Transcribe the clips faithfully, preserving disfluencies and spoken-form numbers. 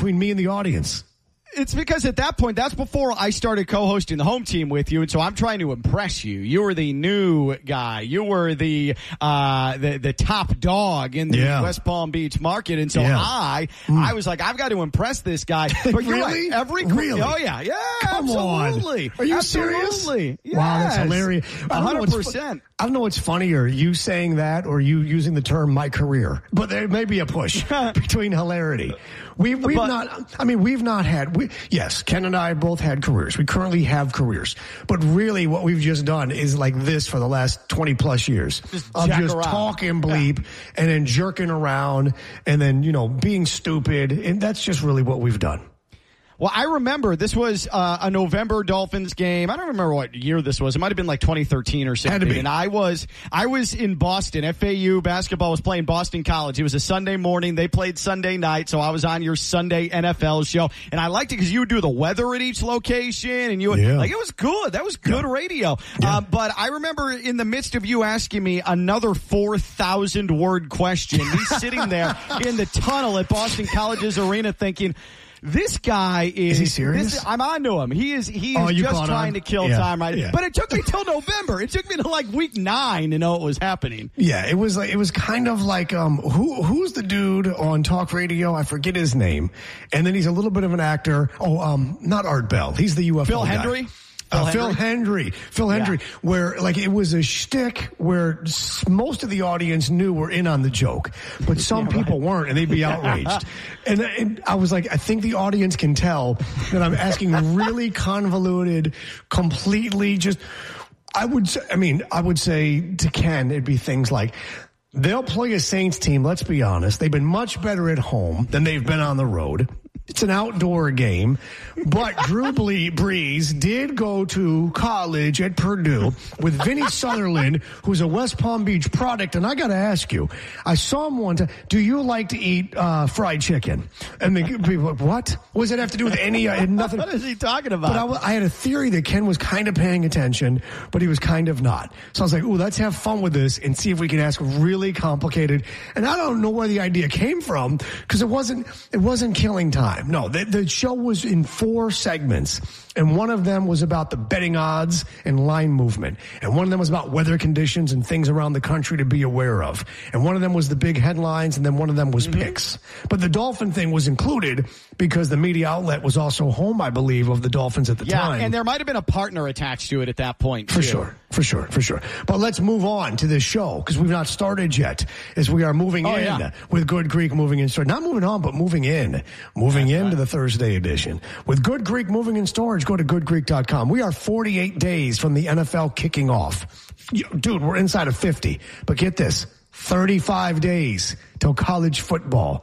between me and the audience? It's because at that point, that's before I started co-hosting the home team with you, and so I'm trying to impress you. You were the new guy. You were the uh, the, the top dog in the yeah. West Palm Beach market, and so yeah. I mm. I was like, I've got to impress this guy. But you're really? right. Every really? Oh yeah, yeah, Come absolutely. On. Are you absolutely. serious? Yes. Wow, that's hilarious. one hundred percent. I don't know what's funnier, you saying that or you using the term "my career," but there may be a push between hilarity. We, we've but, not, I mean, we've not had, we, yes, Ken and I both had careers. We currently have careers. But really what we've just done is like this for the last twenty plus years. Just of just around. talk and bleep yeah. and then jerking around and then, you know, being stupid. And that's just really what we've done. Well, I remember this was uh, a November Dolphins game. I don't remember what year this was. It might have been like twenty thirteen or something. Had to be. And I was I was in Boston. F A U basketball was playing Boston College. It was a Sunday morning. They played Sunday night, so I was on your Sunday N F L show. And I liked it because you would do the weather at each location, and you would, yeah. like it was good. That was good yeah. radio. Yeah. Uh, but I remember in the midst of you asking me another four thousand word question, me sitting there in the tunnel at Boston College's arena thinking, this guy is. Is he serious? This, I'm on to him. He is. He is oh, just trying on? to kill yeah. time, right? Yeah. But it took me till November. It took me to like week nine to know what was happening. Yeah, it was like it was kind of like um, who who's the dude on talk radio? I forget his name, and then he's a little bit of an actor. Oh, um, not Art Bell. He's the U F O Phil guy. Hendry. Uh, Phil, Phil Hendry. Hendry. Phil Hendry, yeah. where like it was a shtick where most of the audience knew were in on the joke, but some yeah, people right. weren't, and they'd be outraged. and, and I was like, I think the audience can tell that I'm asking really convoluted, completely just. I would, say, I mean, I would say to Ken, it'd be things like. They'll play a Saints team, let's be honest. They've been much better at home than they've been on the road. It's an outdoor game, but Drew Brees did go to college at Purdue with Vinny Sutherland, who's a West Palm Beach product. And I got to ask you, I saw him one time. Do you like to eat uh, fried chicken? And the people were like, what? What does it have to do with any? I had nothing. What is he talking about? But I, I had a theory that Ken was kind of paying attention, but he was kind of not. So I was like, ooh, let's have fun with this and see if we can ask really complicated. And I don't know where the idea came from because it wasn't. It wasn't killing time. No, the, the show was in four segments, and one of them was about the betting odds and line movement, and one of them was about weather conditions and things around the country to be aware of, and one of them was the big headlines, and then one of them was mm-hmm. picks. But the Dolphin thing was included because the media outlet was also home, I believe, of the Dolphins at the yeah, time. And there might have been a partner attached to it at that point, For too. sure. For sure, for sure. But let's move on to this show because we've not started yet as we are moving oh, in yeah. with Good Greek moving in storage. Not moving on, but moving in. Moving That's into right. the Thursday edition. With Good Greek moving in storage, go to good greek dot com. We are forty-eight days from the N F L kicking off. Dude, we're inside of fifty. But get this, thirty-five days till college football.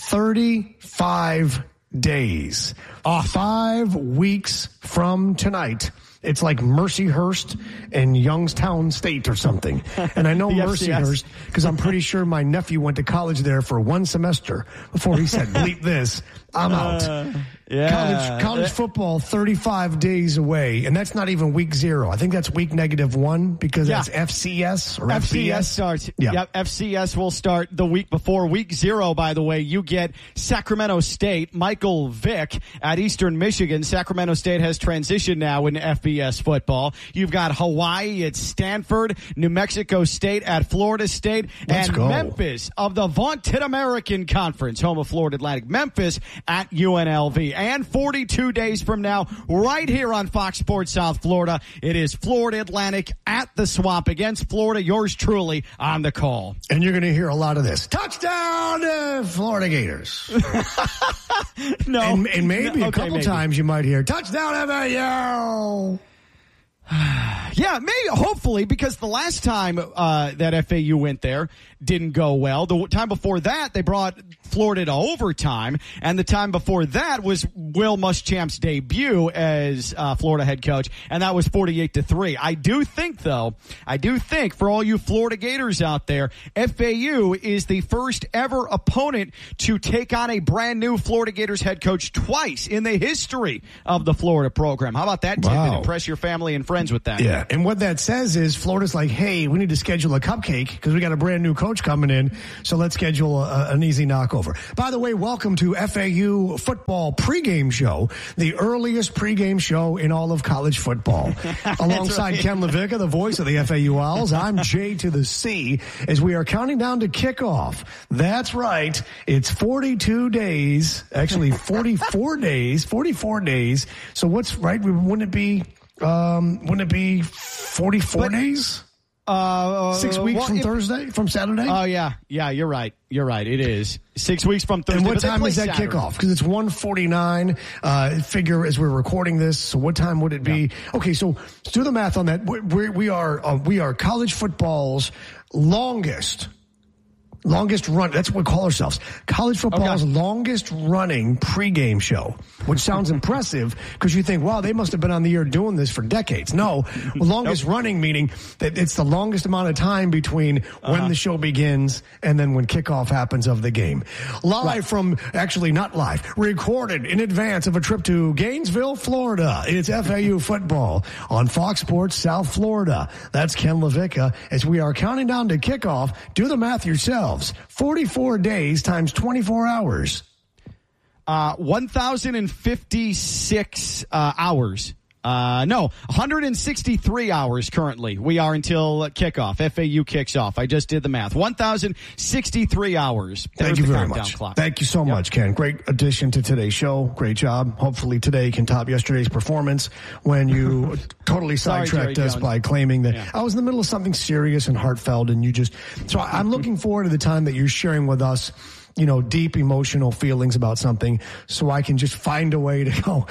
thirty-five days. Uh, five weeks from tonight. It's like Mercyhurst and Youngstown State or something. And I know Mercyhurst because I'm pretty sure my nephew went to college there for one semester before he said, bleep this, I'm out. Uh, yeah. College, college football, thirty-five days away. And that's not even week zero. I think that's week negative one because yeah. that's F C S or F C S F B S. starts. Yeah. Yep. F C S will start the week before. Week zero, by the way, you get Sacramento State, Michael Vick at Eastern Michigan. Sacramento State has transitioned now in F B S football. You've got Hawaii at Stanford, New Mexico State at Florida State, Let's and go. Memphis of the vaunted American Conference, home of Florida Atlantic, Memphis at U N L V. And forty-two days from now, right here on Fox Sports South Florida, it is Florida Atlantic at the Swamp against Florida. Yours truly on the call. And you're going to hear a lot of this. Touchdown, uh, Florida Gators. no. And, and maybe no, a okay, couple maybe. times you might hear, touchdown, F A U. Yeah, maybe, hopefully, because the last time uh, that F A U went there didn't go well. The time before that, they brought Florida to overtime, and the time before that was Will Muschamp's debut as uh, Florida head coach, and that was forty-eight to three. I do think, though, I do think for all you Florida Gators out there, F A U is the first ever opponent to take on a brand new Florida Gators head coach twice in the history of the Florida program. How about that, Tim? Wow. Impress your family and friends with that. Yeah, And what that says is Florida's like, hey, we need to schedule a cupcake because we got a brand new coach coming in. So let's schedule a, an easy knockover. By the way, welcome to F A U football pregame show, the earliest pregame show in all of college football. Alongside right. Ken LaVicka, the voice of the F A U Owls, I'm J to the C as we are counting down to kickoff. That's right. It's forty-two days, actually forty-four days, forty-four days. So what's right? Wouldn't it be, um, wouldn't it be forty-four but, days? Uh, Six weeks well, from if, Thursday, from Saturday? Oh, yeah. Yeah, you're right. You're right. It is. Six weeks from Thursday. And what time is that Saturday. kickoff? Because it's one forty-nine, uh, figure as we're recording this. So what time would it be? Yeah. Okay, so let's do the math on that. We're, we are, uh, we are college football's longest Longest run. That's what we call ourselves. College football's okay. longest running pregame show, which sounds impressive because you think, wow, they must have been on the air doing this for decades. No, longest nope. running meaning that it's the longest amount of time between uh-huh. when the show begins and then when kickoff happens of the game. Live right. from, actually not live, recorded in advance of a trip to Gainesville, Florida. It's F A U football on Fox Sports South Florida. That's Ken LaVicka as we are counting down to kickoff. Do the math yourself. forty-four days times twenty-four hours. Uh, one thousand fifty-six uh, hours. Uh, no, one hundred sixty-three hours currently. We are until kickoff. F A U kicks off. I just did the math. one thousand sixty-three hours. There's Thank you very much. Clock. Thank you so yep. much, Ken. Great addition to today's show. Great job. Hopefully today can top yesterday's performance when you totally sidetracked Sorry, us Jones. by claiming that yeah. I was in the middle of something serious and heartfelt and you just, so I'm looking forward to the time that you're sharing with us, you know, deep emotional feelings about something so I can just find a way to go.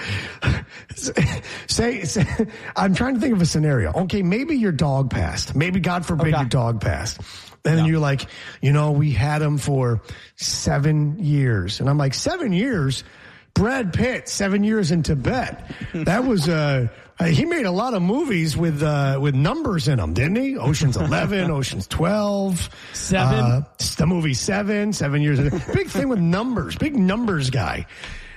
say, say, I'm trying to think of a scenario. Okay, maybe your dog passed. Maybe, God forbid, okay. your dog passed. And then yeah. you're like, you know, we had him for seven years. And I'm like, seven years? Brad Pitt, seven years in Tibet. That was, uh, he made a lot of movies with uh, with numbers in them, didn't he? Ocean's eleven, Ocean's twelve. Seven. Uh, the movie Seven, seven years. Big thing with numbers, big numbers guy.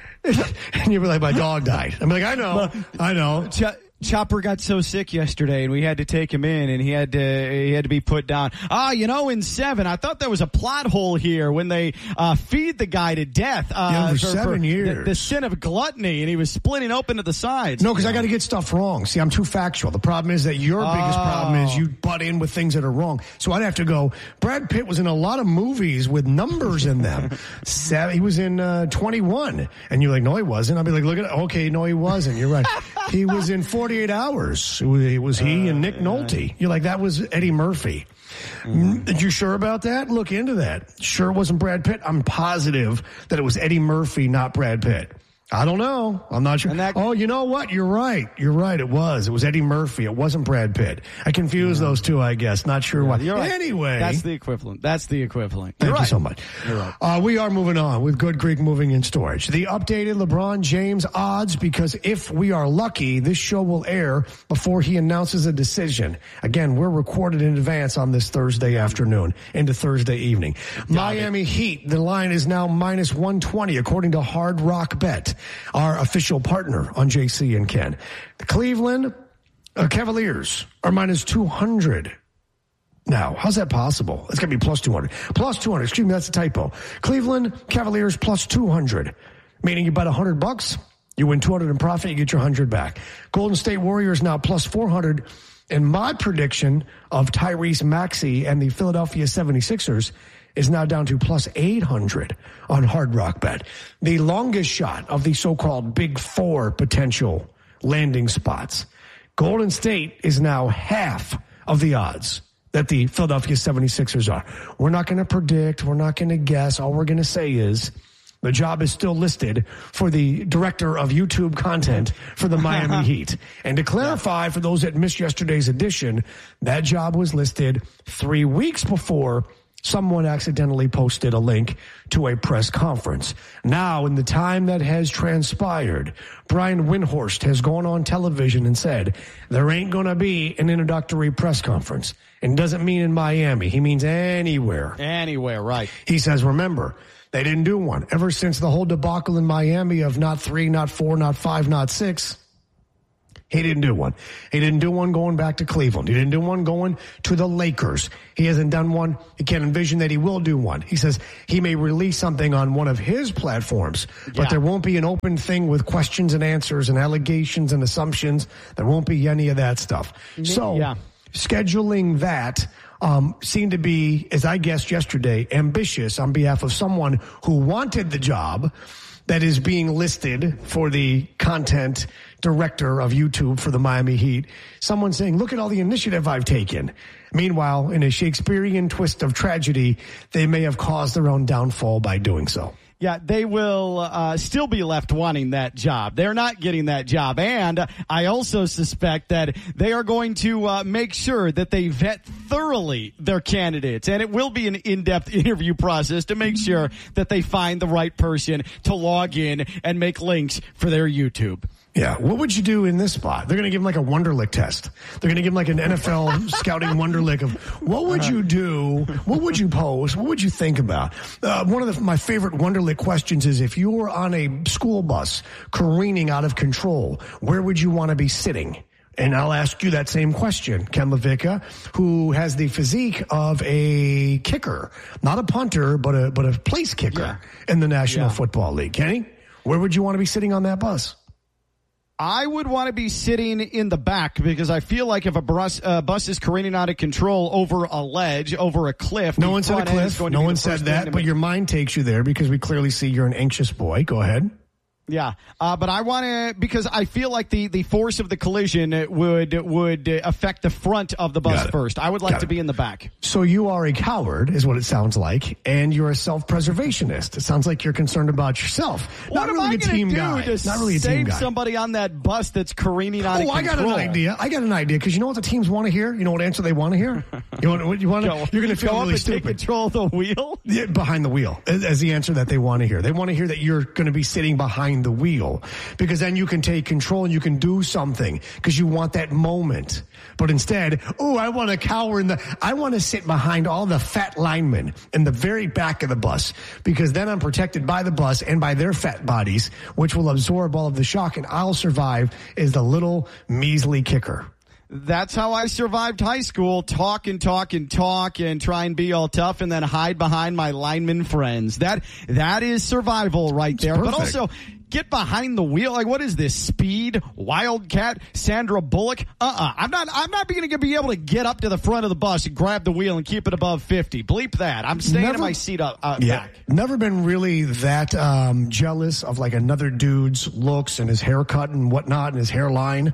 And you were like, my dog died. I'm like, I know, I know. Ch- Chopper got so sick yesterday, and we had to take him in, and he had to he had to be put down. Ah, you know, in Seven, I thought there was a plot hole here when they uh, feed the guy to death. Uh, yeah, for, for seven for years. The, the sin of gluttony, and he was splitting open to the sides. No, because I got to get stuff wrong. See, I'm too factual. The problem is that your oh. biggest problem is you butt in with things that are wrong. So I'd have to go, Brad Pitt was in a lot of movies with numbers in them. Seven, he was in uh, twenty-one. And you're like, no, he wasn't. I'll be like, look at it. Okay, no, he wasn't. You're right. He was in forty-eight hours. It was he and Nick Nolte. You're like, that was Eddie Murphy. Mm. Are you sure about that? Look into that. Sure it wasn't Brad Pitt? I'm positive that it was Eddie Murphy, not Brad Pitt. I don't know. I'm not sure. That, oh, you know what? You're right. You're right. It was. It was Eddie Murphy. It wasn't Brad Pitt. I confused yeah. those two, I guess. Not sure yeah, why. Right. Anyway. That's the equivalent. That's the equivalent. Thank you're you right. so much. You're right. Uh, we are moving on with Good Greek Moving and Storage. The updated LeBron James odds, because if we are lucky, this show will air before he announces a decision. Again, we're recorded in advance on this Thursday afternoon into Thursday evening. Got Miami it. Heat, the line is now minus one twenty according to Hard Rock Bet, our official partner on J C and Ken. The Cleveland uh, Cavaliers are minus two hundred. Now, how's that possible? It's going to be plus two hundred. Plus two hundred. Excuse me, that's a typo. Cleveland Cavaliers plus two hundred. Meaning you bet one hundred bucks, you win two hundred in profit, you get your one hundred back. Golden State Warriors now plus four hundred. And my prediction of Tyrese Maxey and the Philadelphia seventy-sixers is now down to plus eight hundred on Hard Rock Bet. The longest shot of the so-called Big Four potential landing spots. Golden State is now half of the odds that the Philadelphia seventy-sixers are. We're not going to predict. We're not going to guess. All we're going to say is the job is still listed for the director of YouTube content for the Miami Heat. And to clarify for those that missed yesterday's edition, that job was listed three weeks before someone accidentally posted a link to a press conference. Now, in the time that has transpired, Brian Windhorst has gone on television and said, there ain't going to be an introductory press conference. And doesn't mean in Miami. He means anywhere. Anywhere, right. He says, remember, they didn't do one. Ever since the whole debacle in Miami of not three, not four, not five, not six, He didn't do one. He didn't do one going back to Cleveland. He didn't do one going to the Lakers. He hasn't done one. He can't envision that he will do one. He says he may release something on one of his platforms, but yeah. there won't be an open thing with questions and answers and allegations and assumptions. There won't be any of that stuff. So yeah. scheduling that um, seemed to be, as I guessed yesterday, ambitious on behalf of someone who wanted the job that is being listed for the content director of YouTube for the Miami Heat. Someone saying, look at all the initiative I've taken. Meanwhile, in a Shakespearean twist of tragedy, they may have caused their own downfall by doing so. Yeah, they will uh, still be left wanting that job. They're not getting that job. And I also suspect that they are going to uh, make sure that they vet thoroughly their candidates. And it will be an in-depth interview process to make sure that they find the right person to log in and make links for their YouTube. Yeah, what would you do in this spot? They're going to give him like a Wonderlic test. They're going to give him like an N F L scouting Wonderlic of what would you do? What would you pose? What would you think about? Uh, one of the, my favorite Wonderlic questions is if you were on a school bus careening out of control, where would you want to be sitting? And I'll ask you that same question, Ken LaVicka, who has the physique of a kicker, not a punter, but a but a place kicker yeah. in the National yeah. Football League. Kenny, where would you want to be sitting on that bus? I would want to be sitting in the back because I feel like if a bus, uh, bus is careening out of control over a ledge, over a cliff. No one said a cliff. No one said that, but your mind takes you there because we clearly see you're an anxious boy. Go ahead. Yeah, uh, but I want to, because I feel like the, the force of the collision would would affect the front of the bus first. I would like Got to it. be in the back. So you are a coward, is what it sounds like, and you're a self-preservationist. It sounds like you're concerned about yourself. What Not am really I a team do guy. to Not really a save team guy. somebody on that bus that's careening out oh, of I control? got an idea. I got an idea, because you know what the teams want to hear? You know what answer they want to hear? You want, what you want to, you're going to feel go really up and stupid. Take control of the wheel? Yeah, behind the wheel, as the answer that they want to hear. They want to hear that you're going to be sitting behind the wheel, because then you can take control and you can do something because you want that moment. But instead, oh, I want to cower in the, I want to sit behind all the fat linemen in the very back of the bus, because then I'm protected by the bus and by their fat bodies, which will absorb all of the shock, and I'll survive as the little measly kicker. That's how I survived high school. Talk and talk and talk and try and be all tough and then hide behind my lineman friends. That, that is survival right there. Perfect. But also, get behind the wheel. Like, what is this? Speed? Wildcat? Sandra Bullock? Uh-uh. I'm not, I'm not going to be able to get up to the front of the bus and grab the wheel and keep it above fifty. Bleep that. I'm staying never, in my seat up, uh, yeah, back. Never been really that, um, jealous of like another dude's looks and his haircut and whatnot and his hairline.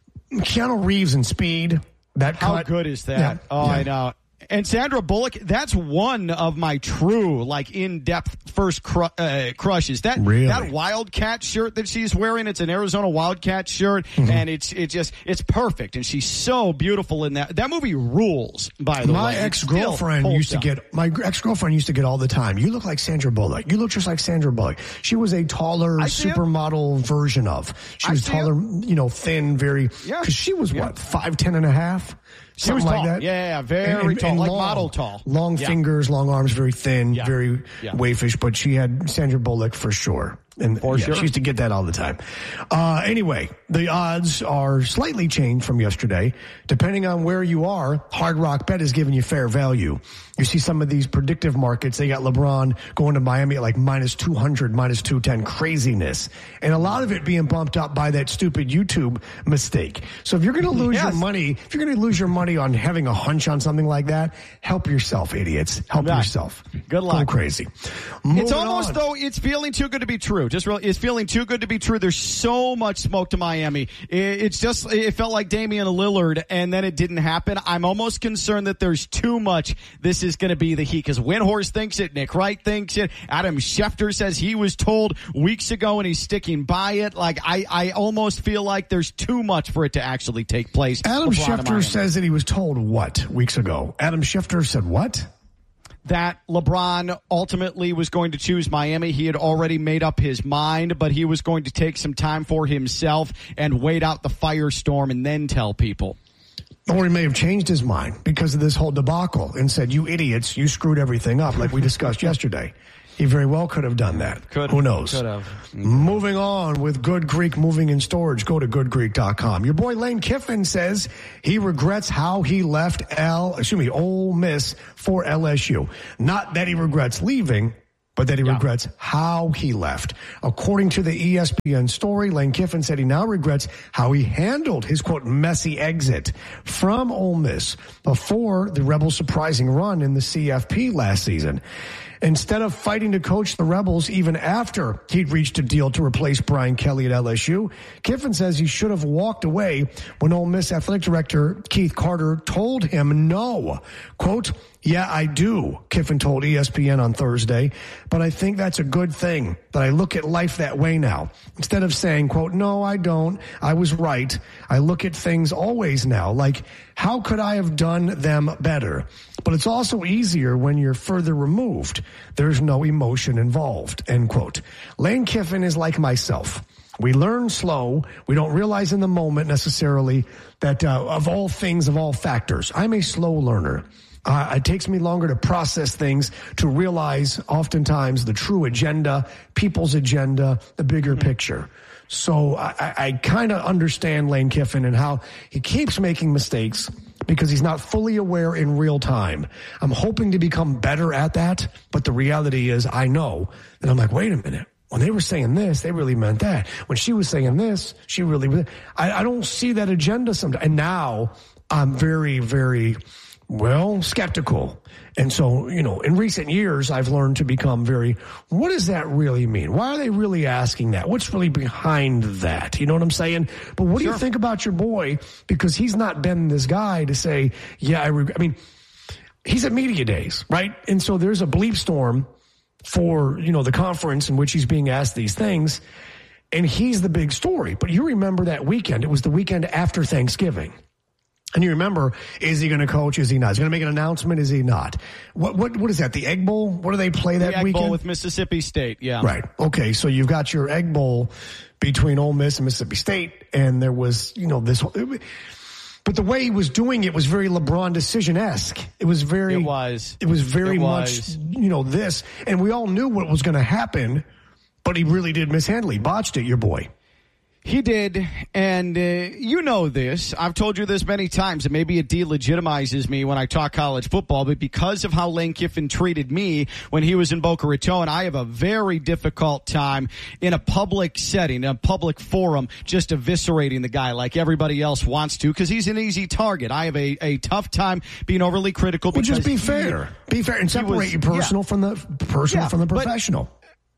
Keanu Reeves in Speed. That How cut. good is that? Yeah, oh, yeah. I know. And Sandra Bullock, that's one of my true, like, in-depth first cru- uh, crushes. That really? that Wildcat shirt that she's wearing, it's an Arizona Wildcat shirt, mm-hmm. and it's it just it's perfect. And she's so beautiful in that. That movie rules, by the my way. My ex-girlfriend used to up. get, my ex-girlfriend used to get all the time, you look like Sandra Bullock. You look just like Sandra Bullock. She was a taller supermodel version of. She I was taller, it. you know, thin, very, yeah. because she was yeah. what, five, ten and a half? She was Something tall. like that. Yeah, yeah, very and, and, tall, and like long, model tall. Long yeah. fingers, long arms, very thin, yeah. very yeah. waifish, but she had Sandra Bullock for sure. And for yeah, sure. she used to get that all the time. Uh, anyway, the odds are slightly changed from yesterday. Depending on where you are, Hard Rock Bet is giving you fair value. You see some of these predictive markets, they got LeBron going to Miami at like minus two hundred, minus two ten, craziness. And a lot of it being bumped up by that stupid YouTube mistake. So if you're going to lose yes. your money, if you're going to lose your money on having a hunch on something like that, help yourself, idiots. Help right. yourself. Good luck. Go crazy. It's Moving almost on. though it's feeling too good to be true. Just really, it's feeling too good to be true. There's so much smoke to Miami. It's just, it felt like Damian Lillard, and then it didn't happen. I'm almost concerned that there's too much. This is going to be the Heat, because Windhorst thinks it, Nick Wright thinks it, Adam Schefter says he was told weeks ago and he's sticking by it. Like, I, I almost feel like there's too much for it to actually take place. Adam Schefter says that he was told what weeks ago? Adam Schefter said what? That LeBron ultimately was going to choose Miami. He had already made up his mind, but he was going to take some time for himself and wait out the firestorm and then tell people. Or he may have changed his mind because of this whole debacle and said, you idiots, you screwed everything up like we discussed yesterday. He very well could have done that. Could, Who knows? Could have. Moving on with Good Greek Moving and Storage. Go to good greek dot com. Your boy Lane Kiffin says he regrets how he left L, excuse me, Ole Miss for L S U. Not that he regrets leaving, but that he yeah. regrets how he left. According to the E S P N story, Lane Kiffin said he now regrets how he handled his, quote, messy exit from Ole Miss before the Rebels' surprising run in the C F P last season. Instead of fighting to coach the Rebels even after he'd reached a deal to replace Brian Kelly at L S U, Kiffin says he should have walked away when Ole Miss athletic director Keith Carter told him no. Quote, yeah, I do, Kiffin told E S P N on Thursday, but I think that's a good thing that I look at life that way now. Instead of saying, quote, no, I don't, I was right, I look at things always now, like, how could I have done them better? But it's also easier when you're further removed. There's no emotion involved, end quote. Lane Kiffin is like myself. We learn slow. We don't realize in the moment necessarily that uh, of all things, of all factors, I'm a slow learner. Uh, it takes me longer to process things, to realize oftentimes the true agenda, people's agenda, the bigger mm-hmm. picture. So I, I kind of understand Lane Kiffin and how he keeps making mistakes because he's not fully aware in real time. I'm hoping to become better at that, but the reality is I know that I'm like, wait a minute. When they were saying this, they really meant that. When she was saying this, she really, I, I don't see that agenda sometimes. And now I'm very, very, well, skeptical. And so, you know, in recent years, I've learned to become very, what does that really mean? Why are they really asking that? What's really behind that? You know what I'm saying? But what sure. do you think about your boy? Because he's not been this guy to say, yeah, I regret. I mean, he's at media days, right? And so there's a bleep storm for, you know, the conference in which he's being asked these things. And he's the big story. But you remember that weekend. It was the weekend after Thanksgiving. And you remember, is he going to coach? Is he not? Is he going to make an announcement? Is he not? What what what is that? The Egg Bowl? What do they play that the Egg weekend? Bowl with Mississippi State, yeah. Right. Okay, so you've got your Egg Bowl between Ole Miss and Mississippi State, and there was, you know, this. But the way he was doing it was very LeBron decision-esque. It was very. It was. It was very it much, was. you know, this, and we all knew what was going to happen, but he really did mishandle. He botched it, your boy. He did, and uh, you know this. I've told you this many times, and maybe it delegitimizes me when I talk college football, but because of how Lane Kiffin treated me when he was in Boca Raton, I have a very difficult time in a public setting, a public forum, just eviscerating the guy like everybody else wants to, because he's an easy target. I have a, a tough time being overly critical. Well, just be he, fair. Be fair and separate was, your personal yeah. from the personal yeah, from the but, professional.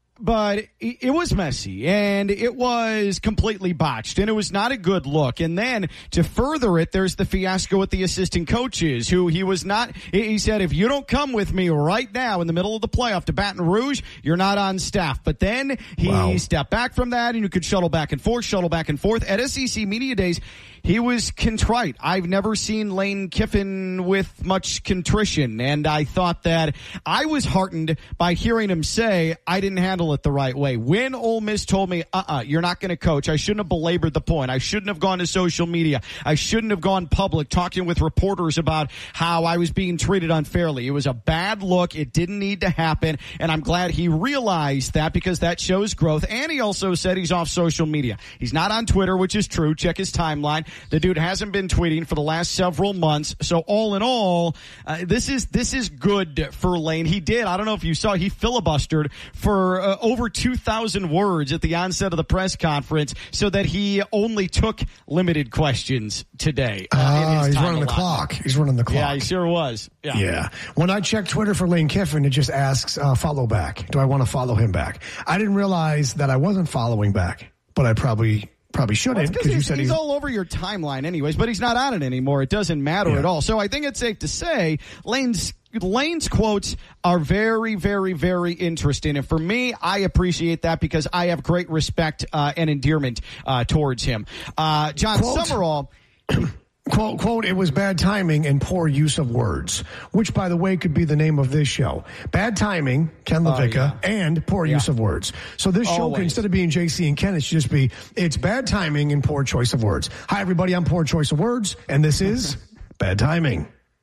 But it was messy, and it was completely botched, and it was not a good look. And then to further it, there's the fiasco with the assistant coaches, who he was not, he said, if you don't come with me right now in the middle of the playoff to Baton Rouge, you're not on staff. But then he wow. stepped back from that, and you could shuttle back and forth, shuttle back and forth. At S E C Media Days, he was contrite. I've never seen Lane Kiffin with much contrition, and I thought that I was heartened by hearing him say, I didn't handle it the right way. When Ole Miss told me, uh-uh, you're not going to coach, I shouldn't have belabored the point. I shouldn't have gone to social media. I shouldn't have gone public talking with reporters about how I was being treated unfairly. It was a bad look. It didn't need to happen, and I'm glad he realized that, because that shows growth. And he also said he's off social media. He's not on Twitter, which is true. Check his timeline. The dude hasn't been tweeting for the last several months. So all in all, uh, this is this is good for Lane. He did, I don't know if you saw, he filibustered for uh, over two thousand words at the onset of the press conference, so that he only took limited questions today. Uh, uh, he's running the clock. He's running the clock. Yeah, he sure was. Yeah. yeah. When I check Twitter for Lane Kiffin, it just asks, uh, follow back. Do I want to follow him back? I didn't realize that I wasn't following back, but I probably... Probably shouldn't, because well, you said he's, he's all over your timeline anyways, but he's not on it anymore. It doesn't matter yeah. at all. So I think it's safe to say Lane's Lane's quotes are very, very, very interesting. And for me, I appreciate that because I have great respect uh, and endearment uh, towards him. Uh, John quote, Summerall... Quote, quote, it was bad timing and poor use of words, which, by the way, could be the name of this show. Bad timing, Ken LaVicka, uh, yeah. and poor yeah. use of words. So this show, Always. Can, instead of being J C and Ken, it should just be, it's bad timing and poor choice of words. Hi, everybody, I'm Poor Choice of Words, and this is Bad Timing.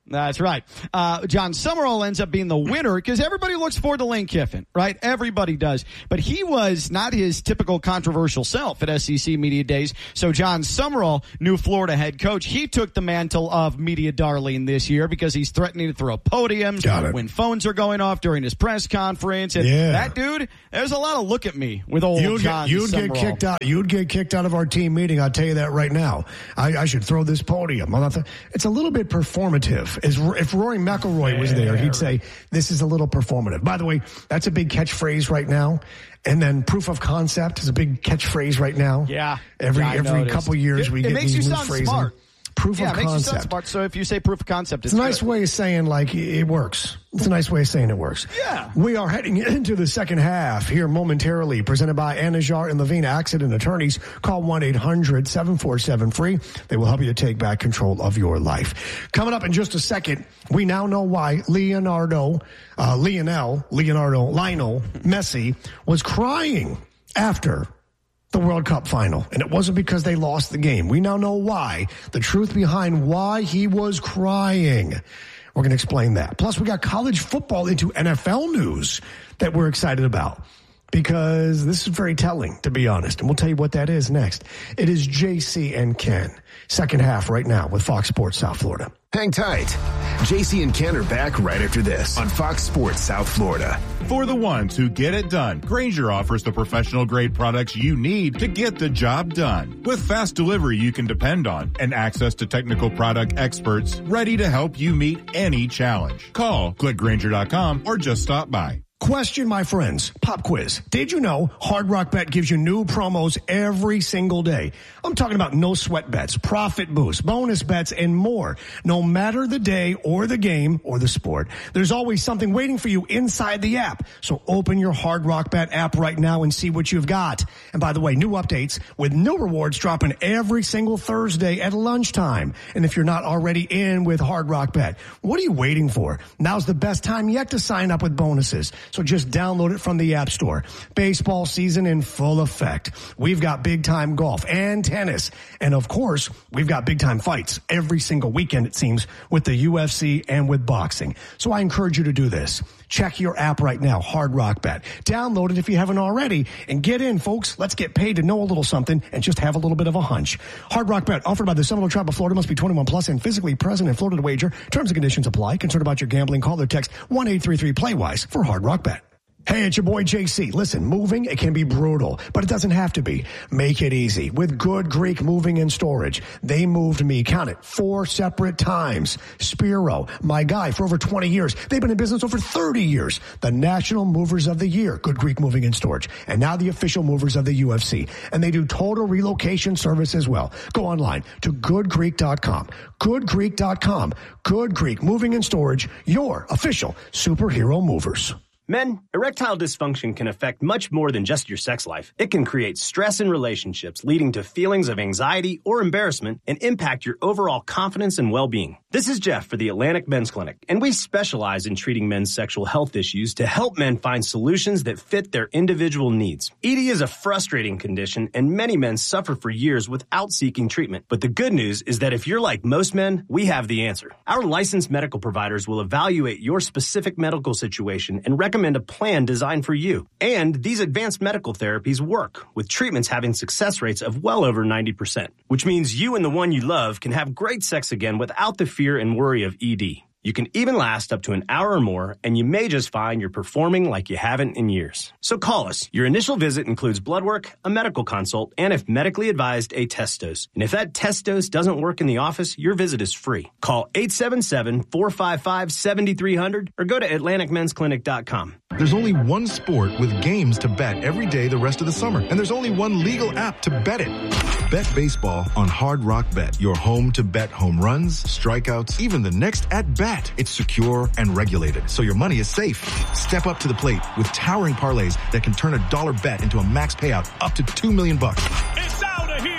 That's right. Uh, John Summerall ends up being the winner because everybody looks forward to Lane Kiffin, right? Everybody does. But he was not his typical controversial self at S E C Media Days. So John Summerall, new Florida head coach, he took the mantle of media darling this year because he's threatening to throw podiums when phones are going off during his press conference. And yeah. that dude, there's a lot of look at me with old you'd John get, you'd Summerall. get kicked out. You'd get kicked out of our team meeting. I'll tell you that right now. I, I should throw this podium. It's a little bit performative. If Rory McIlroy was there, he'd say, this is a little performative. By the way, that's a big catchphrase right now. And then proof of concept is a big catchphrase right now. Yeah. Every yeah, every couple years it, we it get makes these you new sound phrases. Smart. Proof yeah, of it makes concept. You sound smart. So if you say proof of concept, it's, it's a nice good. way of saying like it works. It's a nice way of saying it works. Yeah. We are heading into the second half here momentarily, presented by Anajar and Levine Accident Attorneys. Call one eight hundred seven four seven free. They will help you to take back control of your life. Coming up in just a second, we now know why Leonardo, uh, Lionel, Leonardo, Lionel Messi was crying after the World Cup final. And it wasn't because they lost the game. We now know why. The truth behind why he was crying. We're going to explain that. Plus, we got college football into N F L news that we're excited about because this is very telling, to be honest. And we'll tell you what that is next. It is J C and Ken. Second half right now with Fox Sports South Florida. Hang tight. J C and Ken are back right after this on Fox Sports South Florida. For the ones who get it done, Grainger offers the professional-grade products you need to get the job done. With fast delivery you can depend on and access to technical product experts ready to help you meet any challenge. Call, click Grainger dot com, or just stop by. Question, my friends. Pop quiz. Did you know Hard Rock Bet gives you new promos every single day? I'm talking about no sweat bets, profit boosts, bonus bets, and more. No matter the day or the game or the sport, there's always something waiting for you inside the app. So open your Hard Rock Bet app right now and see what you've got. And by the way, new updates with new rewards dropping every single Thursday at lunchtime. And if you're not already in with Hard Rock Bet, what are you waiting for? Now's the best time yet to sign up with bonuses. So just download it from the App Store. Baseball season in full effect. We've got big time golf and tennis. And of course, we've got big time fights every single weekend, it seems, with the U F C and with boxing. So I encourage you to do this. Check your app right now, Hard Rock Bet. Download it if you haven't already and get in, folks. Let's get paid to know a little something and just have a little bit of a hunch. Hard Rock Bet offered by the Seminole Tribe of Florida, must be twenty-one plus and physically present in Florida to wager. Terms and conditions apply. Concerned about your gambling? Call or text one eight three three play wise for Hard Rock Bet. Hey, it's your boy J C. Listen, moving, it can be brutal, but it doesn't have to be. Make it easy with Good Greek Moving and Storage. They moved me, count it, four separate times. Spiro, my guy for over twenty years. They've been in business over thirty years. The National Movers of the Year, Good Greek Moving and Storage. And now the official movers of the U F C. And they do total relocation service as well. Go online to good greek dot com. good greek dot com. Good Greek Moving and Storage, your official superhero movers. Men, erectile dysfunction can affect much more than just your sex life. It can create stress in relationships, leading to feelings of anxiety or embarrassment, and impact your overall confidence and well-being. This is Jeff for the Atlantic Men's Clinic, and we specialize in treating men's sexual health issues to help men find solutions that fit their individual needs. E D is a frustrating condition, and many men suffer for years without seeking treatment. But the good news is that if you're like most men, we have the answer. Our licensed medical providers will evaluate your specific medical situation and recommend a plan designed for you. And these advanced medical therapies work, with treatments having success rates of well over ninety percent, which means you and the one you love can have great sex again without the fear and worry of E D. You can even last up to an hour or more, and you may just find you're performing like you haven't in years. So call us. Your initial visit includes blood work, a medical consult, and if medically advised, a test dose. And if that test dose doesn't work in the office, your visit is free. Call eight seven seven, four five five, seven three zero zero or go to atlantic men's clinic dot com. There's only one sport with games to bet every day the rest of the summer, and there's only one legal app to bet it. Bet baseball on Hard Rock Bet, your home to bet home runs, strikeouts, even the next at-bat. It's secure and regulated, so your money is safe. Step up to the plate with towering parlays that can turn a dollar bet into a max payout up to two million bucks. It's out of here!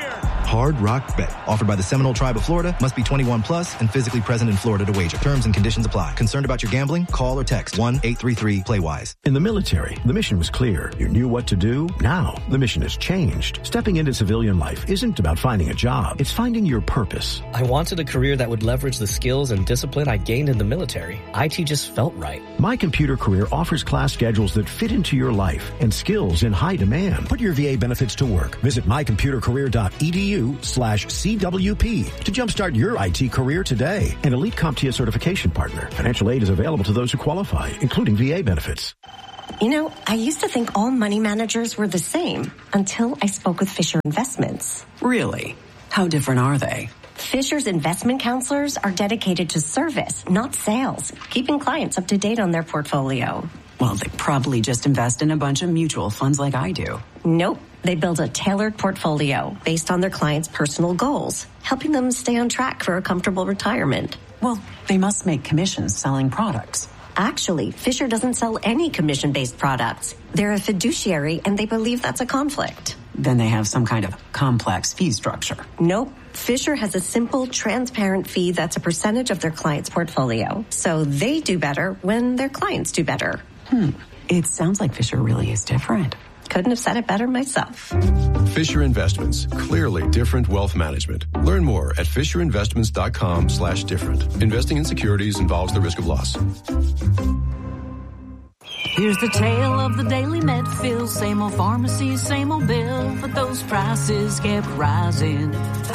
Hard Rock Bet. Offered by the Seminole Tribe of Florida. Must be twenty-one plus and physically present in Florida to wager. Terms and conditions apply. Concerned about your gambling? Call or text one eight three three play wise. In the military, the mission was clear. You knew what to do. Now, the mission has changed. Stepping into civilian life isn't about finding a job. It's finding your purpose. I wanted a career that would leverage the skills and discipline I gained in the military. I T just felt right. My Computer Career offers class schedules that fit into your life and skills in high demand. Put your V A benefits to work. Visit mycomputercareer.edu slash CWP to jumpstart your I T career today. An elite CompTIA certification partner. Financial aid is available to those who qualify, including V A benefits. You know, I used to think all money managers were the same until I spoke with Fisher Investments. Really? How different are they? Fisher's investment counselors are dedicated to service, not sales, keeping clients up to date on their portfolio. Well, they probably just invest in a bunch of mutual funds like I do. Nope. They build a tailored portfolio based on their clients' personal goals, helping them stay on track for a comfortable retirement. Well, they must make commissions selling products. Actually, Fisher doesn't sell any commission-based products. They're a fiduciary, and they believe that's a conflict. Then they have some kind of complex fee structure. Nope. Fisher has a simple, transparent fee that's a percentage of their client's portfolio. So they do better when their clients do better. Hmm. It sounds like Fisher really is different. Couldn't have said it better myself. Fisher Investments. Clearly different wealth management. Learn more at fisherinvestments.com slash different. Investing in securities involves the risk of loss. Here's the tale of the daily Medfield. Same old pharmacy, same old bill, but those prices kept rising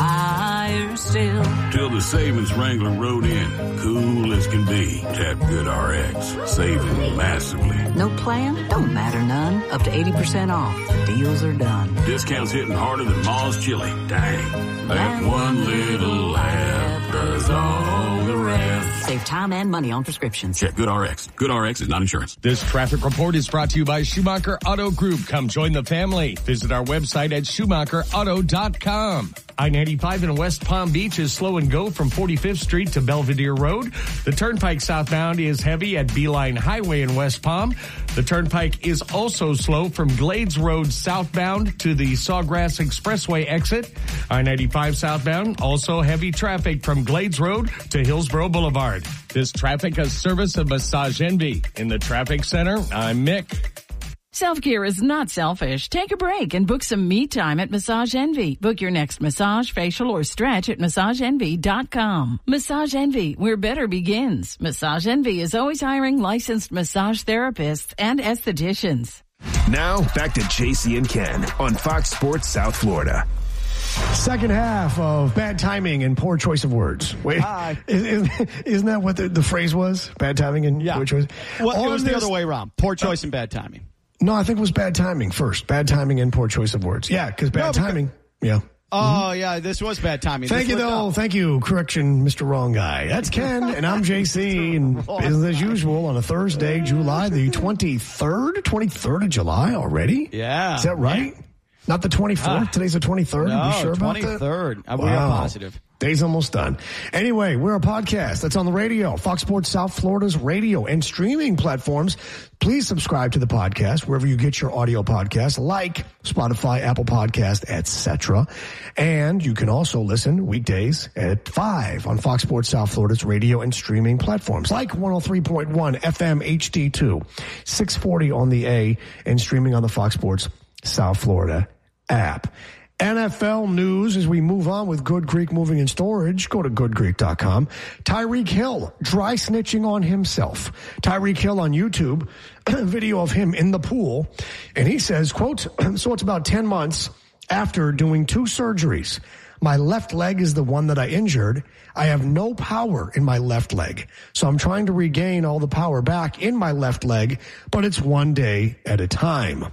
higher still. Till the savings wrangler rode in, cool as can be. Tap Good R X, saving massively. No plan? Don't matter none. Up to eighty percent off. Deals are done. Discounts hitting harder than Ma's chili. Dang. That one little laugh does all the rest. Save time and money on prescriptions. Check Good R X. Good R X is not insurance. This traffic report is brought to you by Schumacher Auto Group. Come join the family. Visit our website at schumacher auto dot com. I ninety-five in West Palm Beach is slow and go from forty-fifth Street to Belvedere Road. The Turnpike southbound is heavy at Beeline Highway in West Palm. The Turnpike is also slow from Glades Road southbound to the Sawgrass Expressway exit. I ninety-five southbound, also heavy traffic from Glades Road to Hillsborough Boulevard. This traffic is service of Massage Envy. In the traffic center, I'm Mick. Self-care is not selfish. Take a break and book some me time at Massage Envy. Book your next massage, facial, or stretch at massage envy dot com. Massage Envy, where better begins. Massage Envy is always hiring licensed massage therapists and estheticians. Now, back to J C and Ken on Fox Sports South Florida. Second half of bad timing and poor choice of words. Wait, Hi. isn't, isn't that what the, the phrase was? Bad timing and yeah. poor choice? Well, it was the other way around. Poor choice uh, and bad timing. No, I think it was bad timing first. Bad timing and poor choice of words. Yeah, because bad no, because, timing. Yeah. Oh, mm-hmm. yeah, this was bad timing. Thank this you, though. Up. Thank you. Correction, Mister Wrong Guy. That's Ken, and I'm J C. And business as usual on a Thursday, July the twenty-third? twenty-third of July already? Yeah. Is that right? Yeah. Not the twenty-fourth? Uh, Today's the twenty-third? No, Are you sure about that? twenty-third. Wow. We are positive. Day's almost done. Anyway, we're a podcast that's on the radio, Fox Sports South Florida's radio and streaming platforms. Please subscribe to the podcast wherever you get your audio podcasts, like Spotify, Apple Podcast, et cetera. And you can also listen weekdays at five on Fox Sports South Florida's radio and streaming platforms, like one oh three point one F M H D two, six forty on the A, and streaming on the Fox Sports South Florida app. N F L news as we move on with Good Creek Moving and Storage. Go to good creek dot com. Tyreek Hill, dry snitching on himself. Tyreek Hill on YouTube, video of him in the pool. And he says, quote, so it's about ten months after doing two surgeries. My left leg is the one that I injured. I have no power in my left leg. So I'm trying to regain all the power back in my left leg, but it's one day at a time.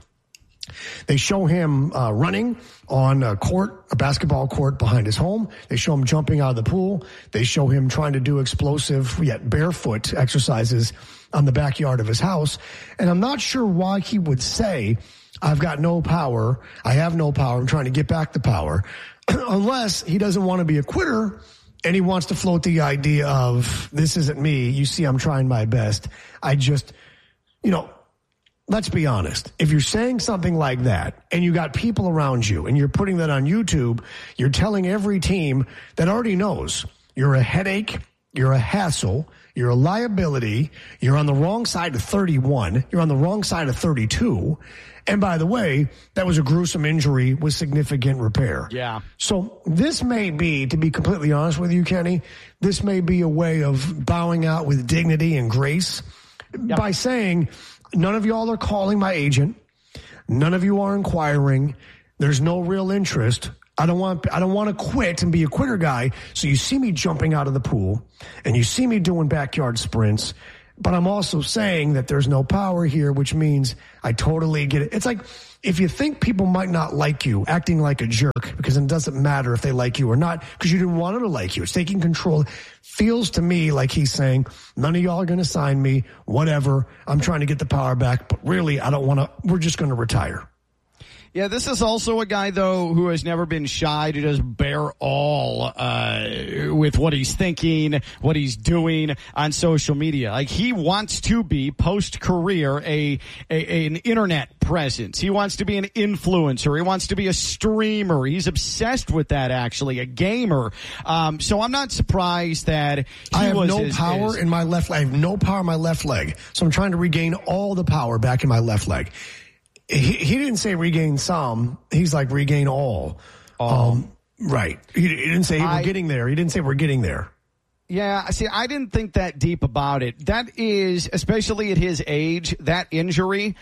They show him uh, running on a court, a basketball court behind his home. They show him jumping out of the pool. They show him trying to do explosive, yet barefoot exercises on the backyard of his house. And I'm not sure why he would say, I've got no power. I have no power. I'm trying to get back the power. Unless he doesn't want to be a quitter and he wants to float the idea of, this isn't me. You see, I'm trying my best. I just, you know, let's be honest. If you're saying something like that and you got people around you and you're putting that on YouTube, you're telling every team that already knows you're a headache, you're a hassle, you're a liability, you're on the wrong side of thirty-one, you're on the wrong side of thirty-two. And by the way, that was a gruesome injury with significant repair. Yeah. So this may be, to be completely honest with you, Kenny, this may be a way of bowing out with dignity and grace yep. by saying, none of y'all are calling my agent. None of you are inquiring. There's no real interest. I don't want, I don't want to quit and be a quitter guy. So you see me jumping out of the pool and you see me doing backyard sprints. But I'm also saying that there's no power here, which means I totally get it. It's like if you think people might not like you, acting like a jerk, because it doesn't matter if they like you or not, because you didn't want them to like you. It's taking control. Feels to me like he's saying, none of y'all are going to sign me, whatever. I'm trying to get the power back, but really, I don't want to. We're just going to retire. Yeah, this is also a guy, though, who has never been shy to just bear all uh, with what he's thinking, what he's doing on social media. Like, he wants to be, post-career, a, a an internet presence. He wants to be an influencer. He wants to be a streamer. He's obsessed with that, actually, a gamer. Um, so I'm not surprised that he I have was no his, power his, in my left leg. I have no power in my left leg. So I'm trying to regain all the power back in my left leg. He, he didn't say regain some. He's like regain all. all. Um, right. He, he didn't say hey, I, we're getting there. He didn't say we're getting there. Yeah, see, I didn't think that deep about it. That is, especially at his age, that injury,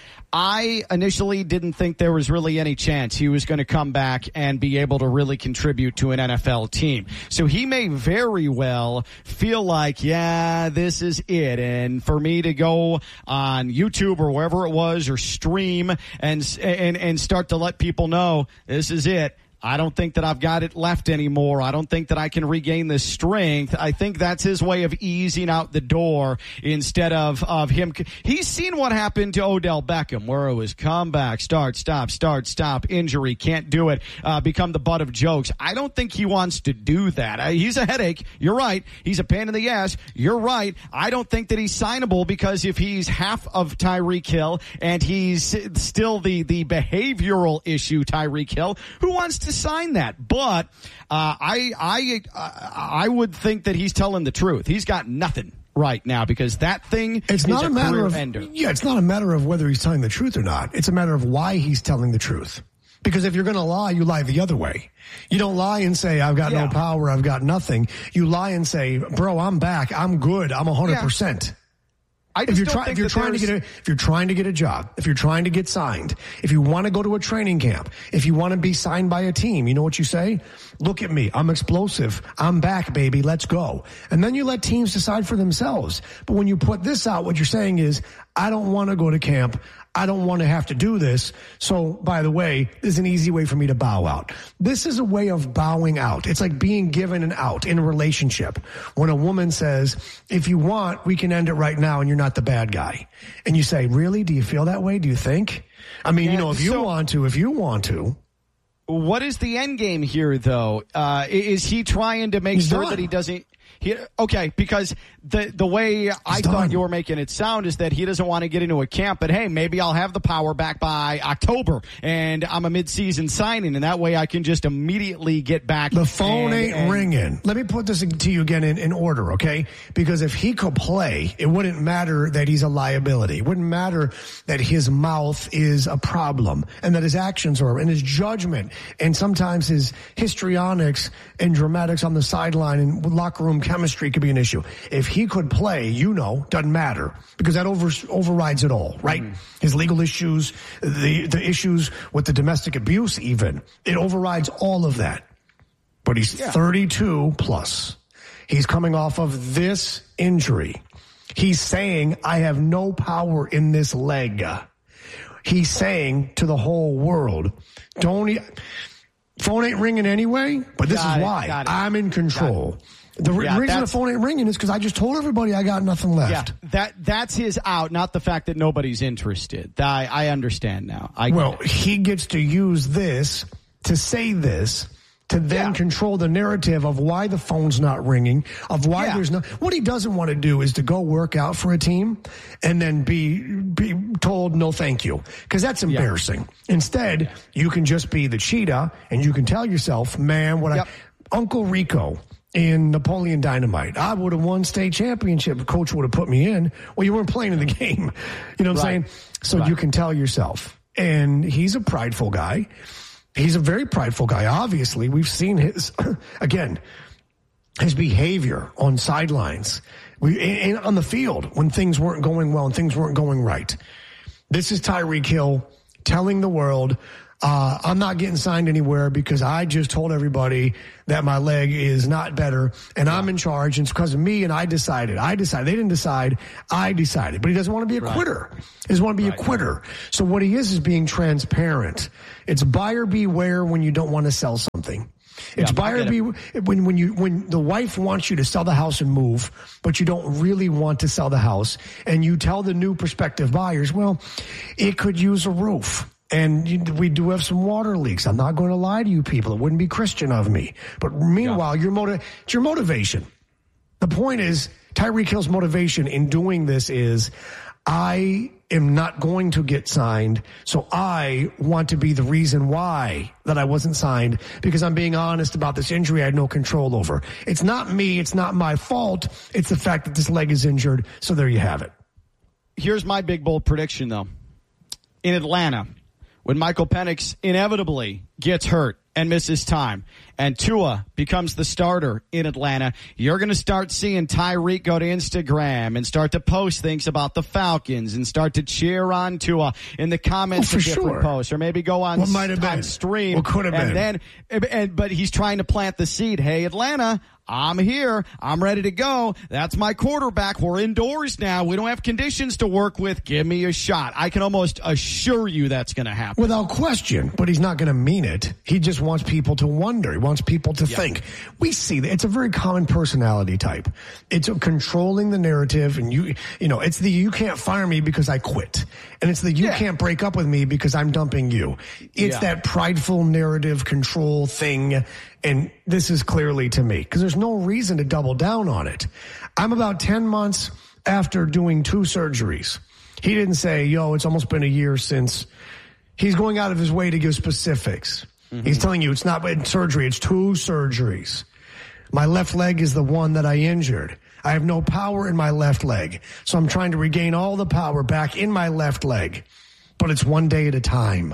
I initially didn't think there was really any chance he was going to come back and be able to really contribute to an N F L team. So he may very well feel like, yeah, this is it. And for me to go on YouTube or wherever it was or stream and and and start to let people know this is it. I don't think that I've got it left anymore. I don't think that I can regain the strength. I think that's his way of easing out the door instead of, of him. He's seen what happened to Odell Beckham, where it was comeback, start, stop, start, stop, injury, can't do it, uh, become the butt of jokes. I don't think he wants to do that. Uh, he's a headache. You're right. He's a pain in the ass. You're right. I don't think that he's signable because if he's half of Tyreek Hill and he's still the, the behavioral issue Tyreek Hill, who wants to sign that? But uh, I I I would think that he's telling the truth. He's got nothing right now because that thing it's is not a, a matter of ender. Yeah, it's not a matter of whether he's telling the truth or not. It's a matter of why he's telling the truth. Because if you're going to lie, you lie the other way. You don't lie and say, I've got yeah. no power, I've got nothing. You lie and say, bro, I'm back, I'm good, I'm one hundred percent. Yeah. I just if you're, don't try, think if you're that trying to get a, if you're trying to get a job, if you're trying to get signed, if you want to go to a training camp, if you want to be signed by a team, you know what you say? Look at me. I'm explosive. I'm back, baby. Let's go. And then you let teams decide for themselves. But when you put this out, what you're saying is, I don't want to go to camp. I don't want to have to do this. So, by the way, this is an easy way for me to bow out. This is a way of bowing out. It's like being given an out in a relationship. When a woman says, if you want, we can end it right now and you're not the bad guy. And you say, really? Do you feel that way? Do you think? I mean, yeah, you know, if you so- want to, if you want to. What is the end game here, though? Uh, is he trying to make He's sure done. that he doesn't... He, okay, because the the way He's I done. thought you were making it sound is that he doesn't want to get into a camp, but hey, maybe I'll have the power back by October, and I'm a mid-season signing, and that way I can just immediately get back. The phone and, ain't and, ringing. Let me put this to you again in, in order, okay? Because if he could play, it wouldn't matter that he's a liability. It wouldn't matter that his mouth is a problem, and that his actions are, and his judgment, and sometimes his histrionics and dramatics on the sideline and locker room chemistry could be an issue. If he could play, you know, doesn't matter because that over, overrides it all, right? Mm. His legal issues, the the issues with the domestic abuse even, it overrides all of that. But he's yeah. thirty-two plus. He's coming off of this injury. He's saying, I have no power in this leg. He's saying to the whole world, don't, e- phone ain't ringing anyway, but this got is it, why I'm in control. The re- yeah, reason the phone ain't ringing is because I just told everybody I got nothing left. Yeah, that that's his out, not the fact that nobody's interested. I, I understand now. I well, he gets to use this to say this to then yeah. control the narrative of why the phone's not ringing, of why yeah. there's no. What he doesn't want to do is to go work out for a team and then be be told no thank you, because that's embarrassing. Yeah. Instead, you can just be the cheetah and you can tell yourself, man, what yep. I Uncle Rico in Napoleon Dynamite, I would have won state championship. The coach would have put me in. Well, you weren't playing in the game. You know what right. I'm saying? So right. you can tell yourself. And he's a prideful guy. He's a very prideful guy. Obviously, we've seen his, again, his behavior on sidelines, we, and on the field when things weren't going well and things weren't going right. This is Tyreek Hill telling the world, uh, I'm not getting signed anywhere because I just told everybody that my leg is not better and I'm in charge. And it's because of me and I decided. I decided. They didn't decide. I decided. But he doesn't want to be a right. quitter. He doesn't want to be right. a quitter. So what he is is being transparent. It's buyer beware when you don't want to sell something. It's yeah, buyer be when when you when the wife wants you to sell the house and move, but you don't really want to sell the house, and you tell the new prospective buyers, well, it could use a roof. And you, we do have some water leaks. I'm not going to lie to you people. It wouldn't be Christian of me. But meanwhile, yeah. your motiv- it's your motivation. The point is, Tyreek Hill's motivation in doing this is, I am not going to get signed, so I want to be the reason why that I wasn't signed, because I'm being honest about this injury I had no control over. It's not me. It's not my fault. It's the fact that this leg is injured. So there you have it. Here's my big, bold prediction, though. In Atlanta, when Michael Penix inevitably gets hurt and misses time, and Tua becomes the starter in Atlanta, you're going to start seeing Tyreek go to Instagram and start to post things about the Falcons and start to cheer on Tua in the comments oh, of different sure. posts, or maybe go on, what might have on been. stream. What could have and been. Then, and, but he's trying to plant the seed. Hey, Atlanta, I'm here. I'm ready to go. That's my quarterback. We're indoors now. We don't have conditions to work with. Give me a shot. I can almost assure you that's going to happen. Without question, but he's not going to mean it. He just wants people to wonder. He wants people to yep. think. We see that. It's a very common personality type. It's controlling the narrative, and you, you know, it's the you can't fire me because I quit. And it's the you yeah. can't break up with me because I'm dumping you. It's yeah. that prideful narrative control thing. And this is clearly to me, because there's no reason to double down on it. I'm about ten months after doing two surgeries. He didn't say, yo, it's almost been a year since. He's going out of his way to give specifics. Mm-hmm. He's telling you it's not surgery, it's two surgeries. My left leg is the one that I injured. I have no power in my left leg. So I'm trying to regain all the power back in my left leg. But it's one day at a time.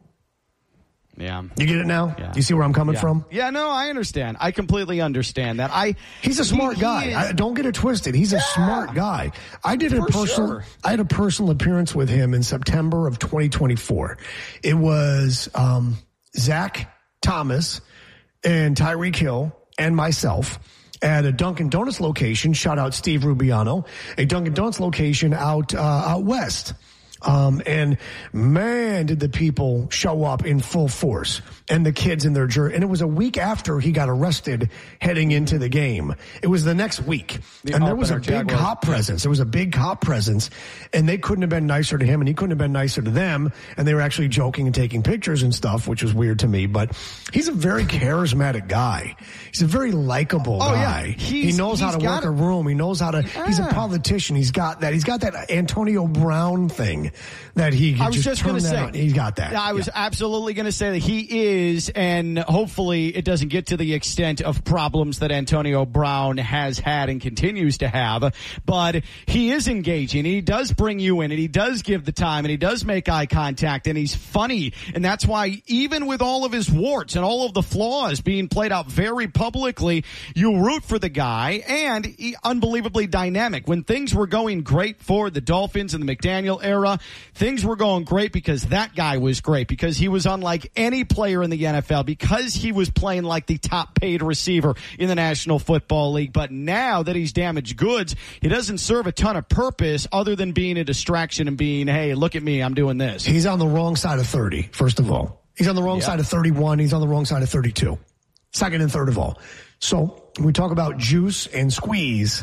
Yeah. You get it now? Yeah. You see where I'm coming yeah. from? Yeah, no, I understand. I completely understand that. I He's a smart he, guy. He I, don't get it twisted. He's yeah. a smart guy. I did For a personal sure. I had a personal appearance with him in September of twenty twenty-four. It was um, Zach Thomas and Tyreek Hill and myself at a Dunkin' Donuts location. Shout out Steve Rubiano. A Dunkin' Donuts location out uh, out west. Um, and man, did the people show up in full force, and the kids in their jersey. And it was a week after he got arrested heading into the game. It was the next week. The and there was a big Jaguars. cop presence. There was a big cop presence, and they couldn't have been nicer to him, and he couldn't have been nicer to them. And they were actually joking and taking pictures and stuff, which was weird to me. But he's a very charismatic guy. He's a very likable oh, guy. Yeah. He knows how to work a, a room. He knows how to, yeah. he's a politician. He's got that. He's got that Antonio Brown thing that he could I was just, just going to say, out. He's got that. I was yeah. absolutely going to say that he is, and hopefully it doesn't get to the extent of problems that Antonio Brown has had and continues to have, but he is engaging. He does bring you in, and he does give the time, and he does make eye contact, and he's funny, and that's why even with all of his warts and all of the flaws being played out very publicly, you root for the guy, and he, unbelievably dynamic. When things were going great for the Dolphins in the McDaniel era, things were going great because that guy was great, because he was unlike any player in the N F L, because he was playing like the top paid receiver in the National Football League. But now that he's damaged goods, he doesn't serve a ton of purpose other than being a distraction and being, hey, look at me, I'm doing this. He's on the wrong side of thirty, first of all. He's on the wrong yep. side of thirty-one. He's on the wrong side of thirty-two. Second and third of all. So when we talk about juice and squeeze,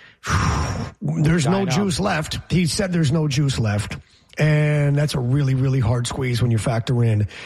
there's no juice left. He said there's no juice left. And that's a really, really hard squeeze when you factor in